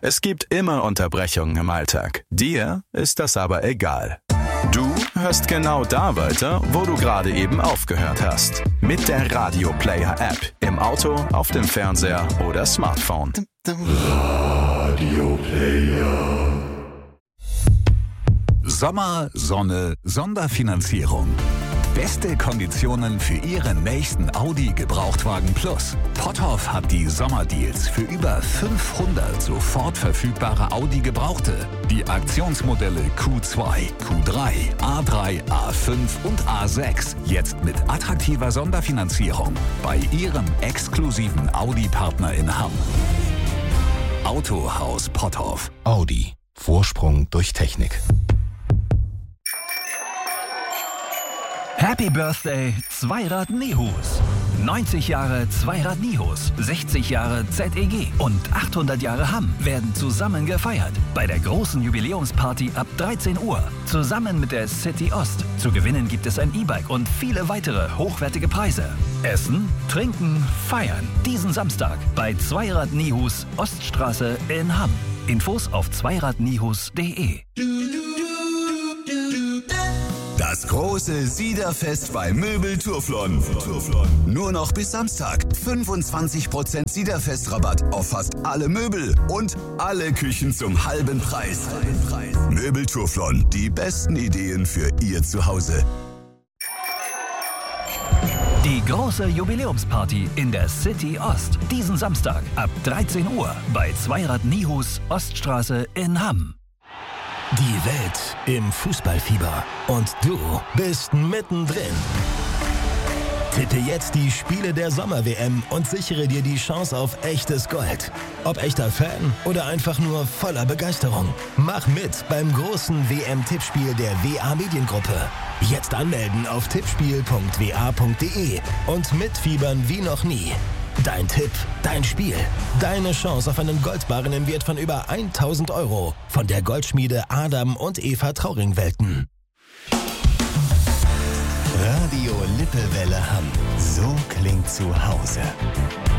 Es gibt immer Unterbrechungen im Alltag. Dir ist das aber egal. Du hörst genau da weiter, wo du gerade eben aufgehört hast. Mit der Radio Player App. Im Auto, auf dem Fernseher oder Smartphone. Radio Player. Sommer, Sonne, Sonderfinanzierung. Beste Konditionen für Ihren nächsten Audi Gebrauchtwagen Plus. Potthoff hat die Sommerdeals für über 500 sofort verfügbare Audi Gebrauchte. Die Aktionsmodelle Q2, Q3, A3, A5 und A6 jetzt mit attraktiver Sonderfinanzierung bei Ihrem exklusiven Audi-Partner in Hamm. Autohaus Potthoff. Audi. Vorsprung durch Technik. Happy Birthday Zweirad Nihus. 90 Jahre Zweirad Nihus, 60 Jahre ZEG und 800 Jahre Hamm werden zusammen gefeiert. Bei der großen Jubiläumsparty ab 13 Uhr. Zusammen mit der City Ost. Zu gewinnen gibt es ein E-Bike und viele weitere hochwertige Preise. Essen, trinken, feiern. Diesen Samstag bei Zweirad Nihus, Oststraße in Hamm. Infos auf zweiradnihus.de. Das große Siederfest bei Möbel Turflon. Nur noch bis Samstag. 25% Siederfest-Rabatt auf fast alle Möbel und alle Küchen zum halben Preis. Möbel Turflon. Die besten Ideen für Ihr Zuhause. Die große Jubiläumsparty in der City Ost. Diesen Samstag ab 13 Uhr bei Zweirad Nihus, Oststraße in Hamm. Die Welt im Fußballfieber. Und du bist mittendrin. Tippe jetzt die Spiele der Sommer-WM und sichere dir die Chance auf echtes Gold. Ob echter Fan oder einfach nur voller Begeisterung. Mach mit beim großen WM-Tippspiel der WA Mediengruppe. Jetzt anmelden auf tippspiel.wa.de und mitfiebern wie noch nie. Dein Tipp, dein Spiel, deine Chance auf einen Goldbarren im Wert von über 1.000 € von der Goldschmiede Adam und Eva Trauring-Welten. Radio Lippewelle Hamm. So klingt zu Hause.